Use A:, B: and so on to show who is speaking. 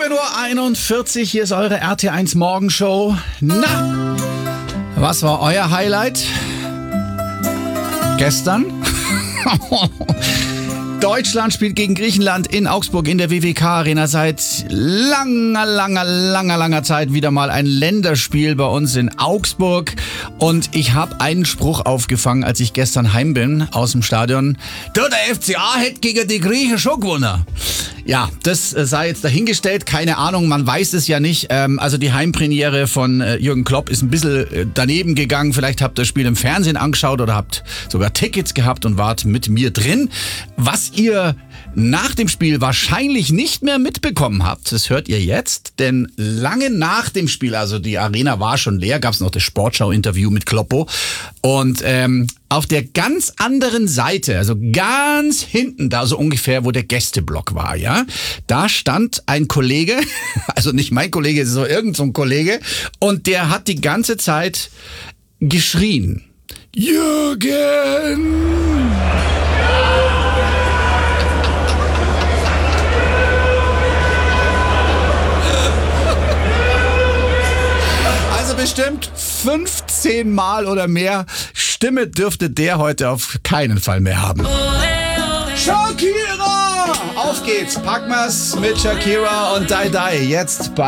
A: 7:41 Uhr, hier ist eure RT1 Morgenshow. Na, was war euer Highlight? Gestern? Deutschland spielt gegen Griechenland in Augsburg in der WWK-Arena. Seit langer Zeit wieder mal ein Länderspiel bei uns in Augsburg. Und ich habe einen Spruch aufgefangen, als ich gestern heim bin aus dem Stadion. Der FCA hätte gegen die Griechen schon gewonnen. Ja, das sei jetzt dahingestellt. Keine Ahnung, man weiß es ja nicht. Also die Heimpremiere von Jürgen Klopp ist ein bisschen daneben gegangen. Vielleicht habt ihr das Spiel im Fernsehen angeschaut oder habt sogar Tickets gehabt und wart mit mir drin. Was ihr nach dem Spiel wahrscheinlich nicht mehr mitbekommen habt, das hört ihr jetzt, denn lange nach dem Spiel, also die Arena war schon leer, gab es noch das Sportschau-Interview mit Kloppo und auf der ganz anderen Seite, also ganz hinten, da so ungefähr, wo der Gästeblock war, ja, da stand ein Kollege, also nicht mein Kollege, so irgend so ein Kollege, und der hat die ganze Zeit geschrien. Jürgen! Bestimmt 15 Mal oder mehr. Stimme dürfte der heute auf keinen Fall mehr haben. Shakira! Auf geht's, packen wir's mit Shakira und Die Die. Jetzt bei